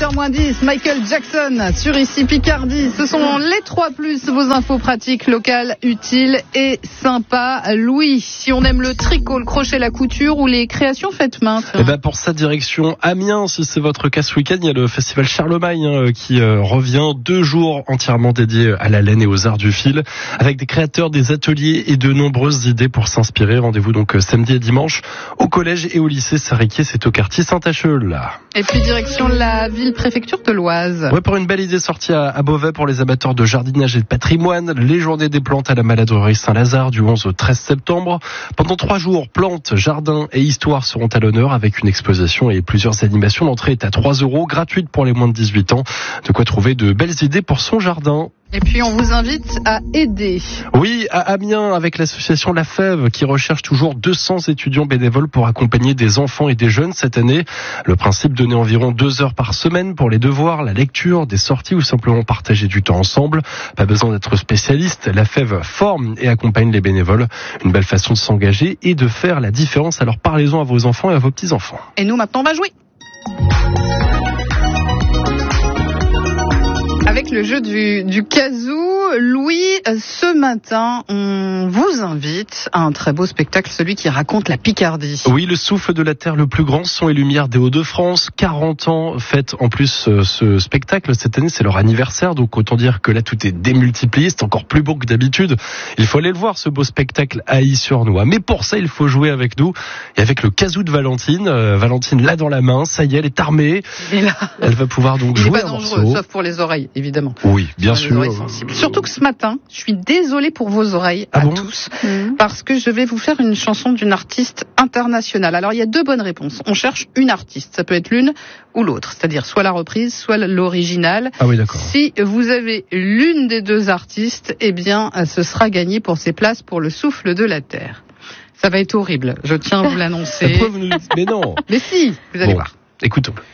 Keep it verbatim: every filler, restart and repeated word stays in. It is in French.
heures moins dix, Michael Jackson sur Ici Picardie. Ce sont les trois plus, vos infos pratiques, locales, utiles et sympas. Louis, si on aime le tricot, le crochet, la couture ou les créations faites main. Eh ben pour sa direction Amiens, si c'est votre cas ce week-end, il y a le festival Charlemagne hein, qui euh, revient, deux jours entièrement dédiés à la laine et aux arts du fil, avec des créateurs, des ateliers et de nombreuses idées pour s'inspirer. Rendez-vous donc euh, samedi et dimanche au collège et au lycée Sarriquier, c'est au quartier Saint-Acheul. Et puis direction la ville-préfecture de l'Oise. Ouais, pour une belle idée sortie à, à Beauvais pour les amateurs de jardinage et de patrimoine, les journées des plantes à la Maladrerie Saint-Lazare du onze au treize septembre. Pendant trois jours, plantes, jardins et histoire seront à l'honneur avec une exposition et plusieurs animations. L'entrée est à trois euros, gratuite pour les moins de dix-huit ans. De quoi trouver de belles idées pour son jardin. Et puis on vous invite à aider. Oui, à Amiens avec l'association La Fève qui recherche toujours deux cents étudiants bénévoles pour accompagner des enfants et des jeunes cette année. Le principe, donner environ deux heures par semaine pour les devoirs, la lecture, des sorties ou simplement partager du temps ensemble. Pas besoin d'être spécialiste, La Fève forme et accompagne les bénévoles. Une belle façon de s'engager et de faire la différence. Alors parlez-en à vos enfants et à vos petits-enfants. Et nous maintenant on va jouer avec le jeu du, du kazoo. Louis, ce matin, on vous invite à un très beau spectacle, celui qui raconte la Picardie. Oui, le souffle de la terre, le plus grand son et lumière des Hauts-de-France. quarante ans fête en plus euh, ce spectacle. Cette année, c'est leur anniversaire, donc autant dire que là, tout est démultiplié. C'est encore plus beau que d'habitude. Il faut aller le voir, ce beau spectacle à Illy-sur-Noix. Mais pour ça, il faut jouer avec nous et avec le kazoo de Valentine. Euh, Valentine, là dans la main, ça y est, elle est armée. Et là, elle va pouvoir donc il jouer est pas un dangereux, morceau. Sauf pour les oreilles, évidemment. Oui, bien sur sûr. Les Surtout que ce matin, je suis désolée pour vos oreilles ah à bon tous, mmh. parce que je vais vous faire une chanson d'une artiste internationale. Alors il y a deux bonnes réponses. On cherche une artiste, ça peut être l'une ou l'autre, c'est-à-dire soit la reprise, soit l'original. Ah oui, d'accord. Si vous avez l'une des deux artistes, eh bien, ce sera gagné pour ces places pour le souffle de la terre. Ça va être horrible, je tiens à vous l'annoncer. Vous nous dites, mais non. Mais si, vous allez bon, voir. Écoutons.